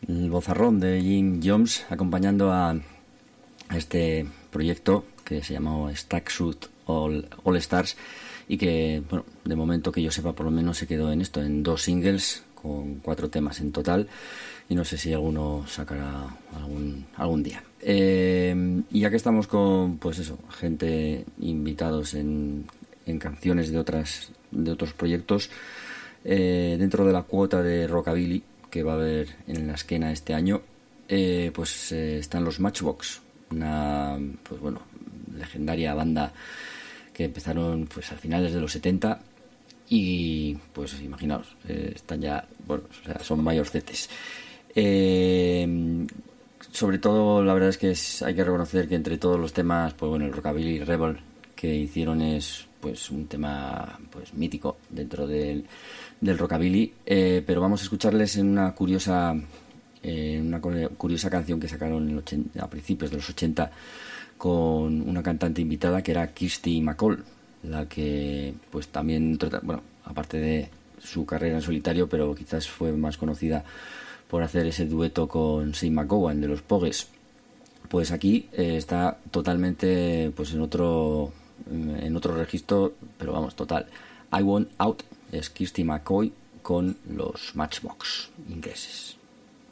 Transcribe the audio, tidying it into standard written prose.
el vozarrón de Jim Jones acompañando a este proyecto que se llamó Stack Shoot All Stars y que, bueno, de momento que yo sepa por lo menos se quedó en esto, en 2 singles con 4 temas en total, y no sé si alguno sacará algún día. Y ya que estamos con, pues eso, gente invitados en canciones de otros proyectos, dentro de la cuota de rockabilly que va a haber en la esquena este año, están los Matchbox, una, pues bueno, legendaria banda que empezaron pues a finales de los 70 y pues imaginaos, están ya, bueno, o sea, son mayorcetes. Sobre todo la verdad es que hay que reconocer que entre todos los temas, pues bueno, el Rockabilly Rebel que hicieron es pues un tema pues mítico dentro del rockabilly, pero vamos a escucharles en una curiosa canción que sacaron a principios de los 80 con una cantante invitada que era Kirsty MacColl, la que pues también, bueno, aparte de su carrera en solitario, pero quizás fue más conocida por hacer ese dueto con Shane McGowan de los Pogues. Pues aquí está totalmente pues en otro registro, pero vamos, total. I Want Out es Kirsty McCoy con los Matchbox ingleses.